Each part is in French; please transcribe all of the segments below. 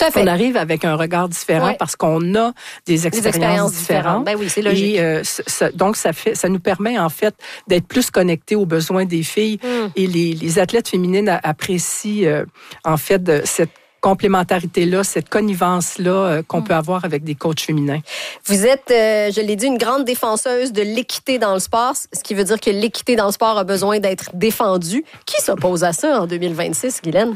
Tout à fait. On arrive avec un regard différent parce qu'on a des expériences différentes. Ben oui, c'est logique. Et donc, ça nous permet, en fait, d'être plus connectés aux besoins des filles. Et les athlètes féminines apprécient, en fait, cette complémentarité-là, cette connivence-là qu'on peut avoir avec des coachs féminins. Vous êtes, je l'ai dit, une grande défenseuse de l'équité dans le sport, ce qui veut dire que l'équité dans le sport a besoin d'être défendue. Qui s'oppose à ça en 2026, Guylaine?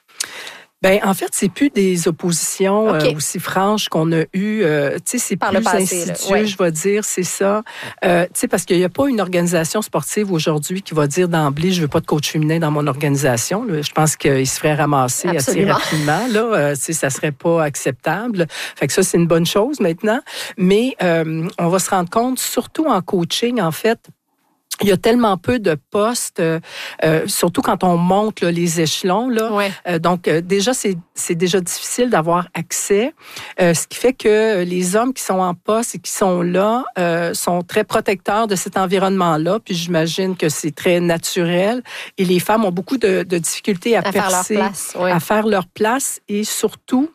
Ben en fait, c'est plus des oppositions aussi franches qu'on a eues. Tu sais, c'est par plus le passé, insidieux, je vais dire, c'est ça. Tu sais, parce qu'il n'y a pas une organisation sportive aujourd'hui qui va dire d'emblée, je veux pas de coach féminin dans mon organisation. Là. Je pense qu'il se ferait ramasser assez rapidement. Là, tu sais, ça serait pas acceptable. Fait que ça, c'est une bonne chose maintenant. Mais on va se rendre compte, surtout en coaching, en fait. Il y a tellement peu de postes, surtout quand on monte là, les échelons. Là. Donc, déjà, c'est déjà difficile d'avoir accès. Ce qui fait que les hommes qui sont en poste et qui sont là sont très protecteurs de cet environnement-là. Puis j'imagine que c'est très naturel. Et les femmes ont beaucoup de difficultés à percer, à faire leur place et surtout,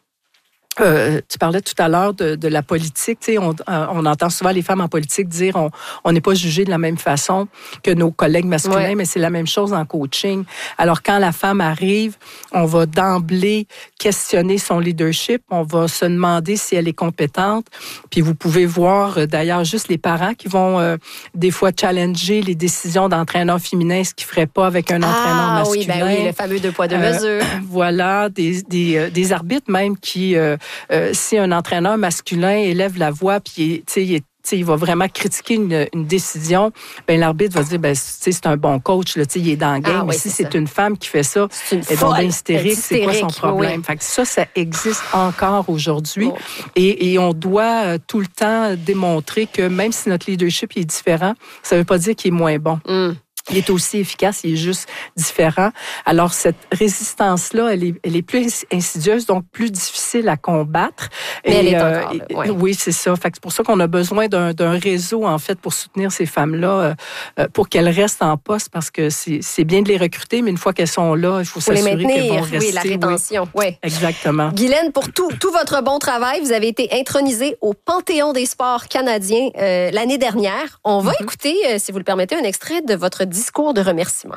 tu parlais tout à l'heure de la politique. Tu sais, on entend souvent les femmes en politique dire on n'est pas jugé de la même façon que nos collègues masculins, mais c'est la même chose en coaching. Alors, quand la femme arrive, on va d'emblée questionner son leadership. On va se demander si elle est compétente. Puis vous pouvez voir, d'ailleurs, juste les parents qui vont des fois challenger les décisions d'entraîneurs féminins, ce qu'ils ne feraient pas avec un entraîneur masculin. Oui, ben oui, le fameux 2 poids 2 mesures. Voilà, des arbitres même qui... si un entraîneur masculin élève la voix puis il va vraiment critiquer une décision, ben l'arbitre va dire c'est un bon coach là, il est dans le game. Mais si c'est une femme qui fait ça, elle est donc bien hystérique, c'est quoi son problème? Fait que ça existe encore aujourd'hui et on doit tout le temps démontrer que même si notre leadership est différent, ça veut pas dire qu'il est moins bon. Il est aussi efficace, il est juste différent. Alors, cette résistance-là, elle est plus insidieuse, donc plus difficile à combattre. Mais elle est encore là, oui, c'est ça. Fait que c'est pour ça qu'on a besoin d'un réseau, en fait, pour soutenir ces femmes-là, pour qu'elles restent en poste, parce que c'est bien de les recruter, mais une fois qu'elles sont là, il faut s'assurer qu'elles vont rester. Oui, la rétention. Oui. Exactement. Guylaine, pour tout votre bon travail, vous avez été intronisée au Panthéon des sports canadiens l'année dernière. On va écouter, si vous le permettez, un extrait de votre discours de remerciement.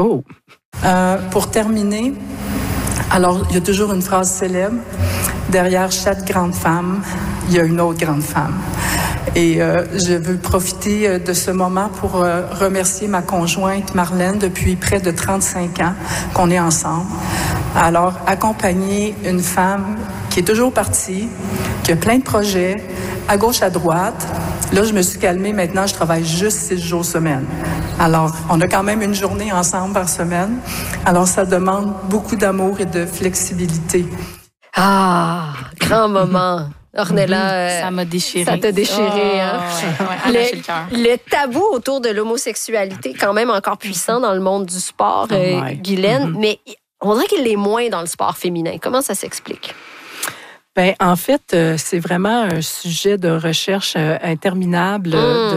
Pour terminer, alors, il y a toujours une phrase célèbre. Derrière chaque grande femme, il y a une autre grande femme. Et je veux profiter de ce moment pour remercier ma conjointe Marlène depuis près de 35 ans qu'on est ensemble. Alors, accompagner une femme qui est toujours partie, qui a plein de projets, à gauche, à droite. Là, je me suis calmée. Maintenant, je travaille juste 6 jours semaine. Alors, on a quand même une journée ensemble par semaine. Alors, ça demande beaucoup d'amour et de flexibilité. Ah, grand moment. Ornella, ça m'a déchiré. Ça t'a déchiré. Le tabou autour de l'homosexualité est quand même encore puissant dans le monde du sport, Guylaine, mais on dirait qu'il l'est moins dans le sport féminin. Comment ça s'explique? Ben en fait, c'est vraiment un sujet de recherche interminable.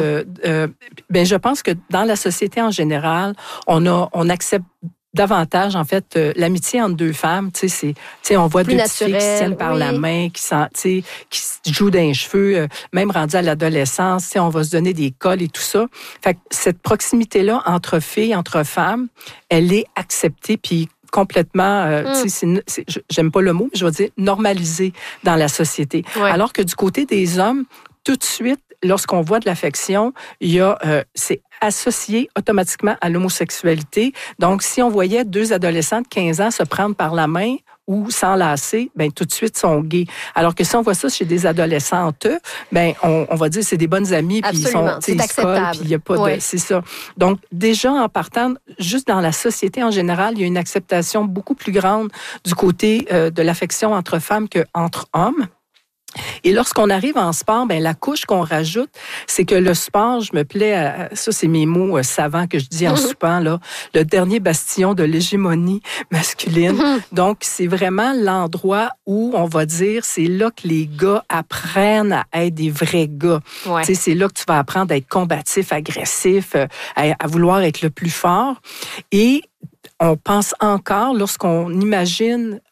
Ben je pense que dans la société en général, on accepte davantage, en fait, l'amitié entre deux femmes. Tu sais, on voit deux petites filles qui se tiennent par la main, qui se jouent dans les cheveux, même rendu à l'adolescence, tu sais, on va se donner des cols et tout ça. Fait que cette proximité-là entre filles, entre femmes, elle est acceptée, puis complètement, j'aime pas le mot, mais je vais dire normalisée dans la société. Ouais. Alors que du côté des hommes, tout de suite, lorsqu'on voit de l'affection, il y a, c'est associé automatiquement à l'homosexualité. Donc, si on voyait 2 adolescents de 15 ans se prendre par la main ou s'enlacer, ben tout de suite sont gays. Alors que si on voit ça chez des adolescentes, ben on va dire c'est des bonnes amies, puis ils sont, c'est acceptable. Puis il y a pas de, c'est ça. Donc déjà en partant, juste dans la société en général, il y a une acceptation beaucoup plus grande du côté de l'affection entre femmes qu'entre hommes. Et lorsqu'on arrive en sport, ben la couche qu'on rajoute, c'est que le sport, je me plais à ça, c'est mes mots savants que je dis en soupant là, le dernier bastion de l'hégémonie masculine. Donc c'est vraiment l'endroit où on va dire, c'est là que les gars apprennent à être des vrais gars. Ouais. Tu sais, c'est là que tu vas apprendre à être combatif, agressif, à vouloir être le plus fort. Et on pense encore, lorsqu'on imagine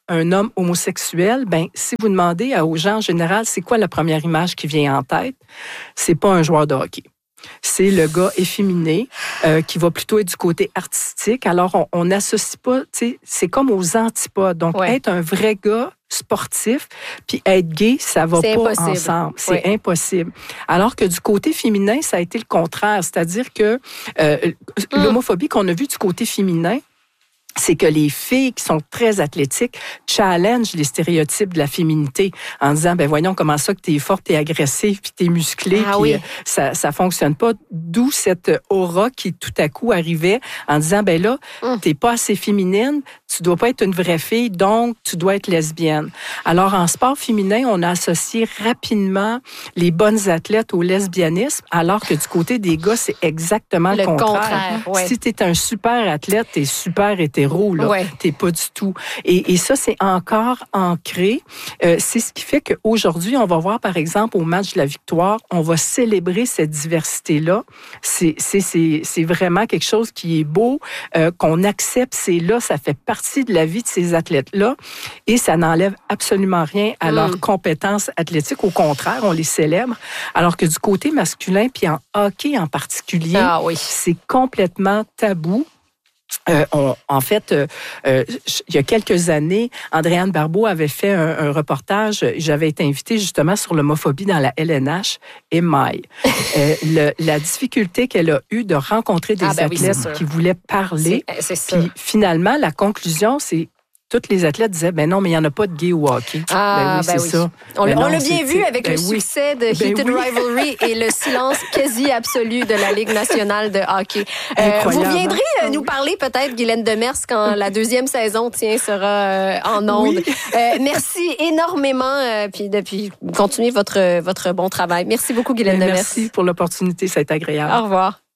un homme homosexuel, si vous demandez aux gens en général, c'est quoi la première image qui vient en tête? C'est pas un joueur de hockey. C'est le gars efféminé qui va plutôt être du côté artistique. Alors, on n'associe pas, c'est comme aux antipodes. Donc, être un vrai gars sportif, puis être gay, ça va pas impossible. Ensemble. C'est impossible. Alors que du côté féminin, ça a été le contraire. C'est-à-dire que l'homophobie qu'on a vue du côté féminin, c'est que les filles qui sont très athlétiques challengent les stéréotypes de la féminité en disant, voyons comment ça que t'es forte, t'es agressive, puis t'es musclée, puis ça fonctionne pas. D'où cette aura qui tout à coup arrivait en disant, là, t'es pas assez féminine, tu dois pas être une vraie fille, donc tu dois être lesbienne. Alors, en sport féminin, on a associé rapidement les bonnes athlètes au lesbianisme, alors que du côté des gars, c'est exactement le contraire. Si t'es un super athlète, t'es super hétéro. T'es pas du tout. Et ça, c'est encore ancré. C'est ce qui fait qu'aujourd'hui, on va voir, par exemple, au match de la victoire, on va célébrer cette diversité-là. C'est vraiment quelque chose qui est beau, qu'on accepte. C'est là, ça fait partie de la vie de ces athlètes-là. Et ça n'enlève absolument rien à leurs compétences athlétiques. Au contraire, on les célèbre. Alors que du côté masculin, puis en hockey en particulier, c'est complètement tabou. En fait, il y a quelques années, Andréane Barbeau avait fait un reportage. J'avais été invitée justement sur l'homophobie dans la LNH et Maille. La difficulté qu'elle a eue de rencontrer des athlètes qui voulaient parler. Puis finalement, la conclusion, c'est tous les athlètes disaient, non, mais il n'y en a pas de gay au hockey. C'est ça. On l'a bien vu avec le succès de Heated Rivalry et le silence quasi absolu de la Ligue nationale de hockey. Vous viendrez nous parler peut-être, Guylaine Demers, quand la deuxième saison sera en ondes. Merci énormément, puis continuez votre bon travail. Merci beaucoup, Guylaine Demers. Merci pour l'opportunité, ça a été agréable. Au revoir.